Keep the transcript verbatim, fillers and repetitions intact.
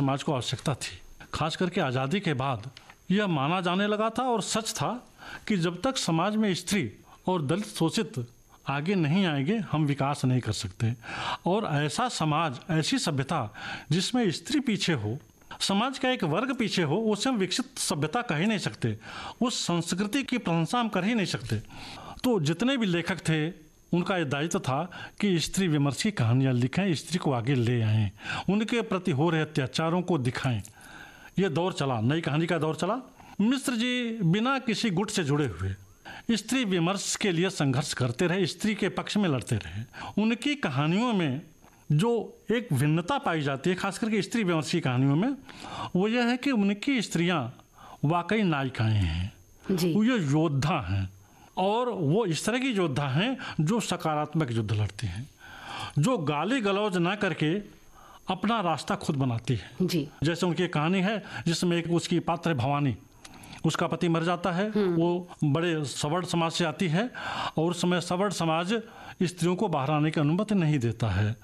समाज को आवश्यकता थी। खास करके आज़ादी के बाद यह माना जाने लगा था और सच था कि जब तक समाज में स्त्री और दलित शोषित आगे नहीं आएंगे हम विकास नहीं कर सकते। और ऐसा समाज, ऐसी सभ्यता जिसमें स्त्री पीछे हो, समाज का एक वर्ग पीछे हो, उसे हम विकसित सभ्यता कह ही नहीं सकते, उस संस्कृति की प्रशंसा हम कर ही नहीं सकते। तो जितने भी लेखक थे उनका ये दायित्व था कि स्त्री विमर्श की कहानियाँ लिखें, स्त्री को आगे ले आएं, उनके प्रति हो रहे अत्याचारों को दिखाएं। ये दौर चला, नई कहानी का दौर चला। मिश्र जी बिना किसी गुट से जुड़े हुए स्त्री विमर्श के लिए संघर्ष करते रहे, स्त्री के पक्ष में लड़ते रहे। उनकी कहानियों में जो एक भिन्नता पाई जाती है, खास करके स्त्री विमर्श की कहानियों में, वो यह है कि उनकी स्त्रियां वाकई नायिकाएं हैं, वो ये योद्धा हैं, और वो इस तरह की योद्धा हैं जो सकारात्मक युद्ध लड़ती हैं, जो गाली गलौज ना करके अपना रास्ता खुद बनाती है। जी। जैसे उनकी कहानी है जिसमें एक उसकी पात्र है भवानी, उसका पति मर जाता है, वो बड़े सवर्ण समाज से आती है और उस समय सवर्ण समाज स्त्रियों को बाहर आने की अनुमति नहीं देता है।